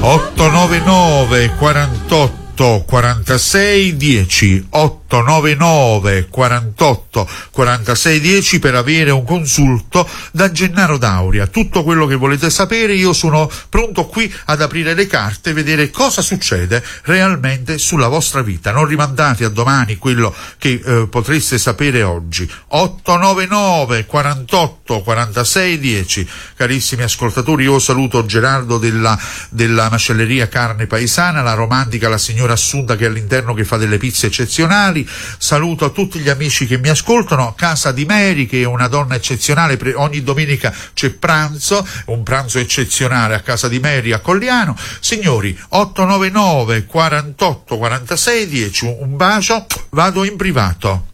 899 48 46 10 899 48 46 10 per avere un consulto da Gennaro D'Auria. Tutto quello che volete sapere, io sono pronto qui ad aprire le carte e vedere cosa succede realmente sulla vostra vita. Non rimandate a domani quello che potreste sapere oggi. 899 48 46 10. Carissimi ascoltatori, io saluto Gerardo della macelleria Carne Paesana, la romantica, la signora Assunta che è all'interno, che fa delle pizze eccezionali. Saluto a tutti gli amici che mi ascoltano, Casa di Mary che è una donna eccezionale, ogni domenica c'è pranzo, un pranzo eccezionale a Casa di Mary a Colliano. Signori, 899 48 46 10, un bacio, vado in privato.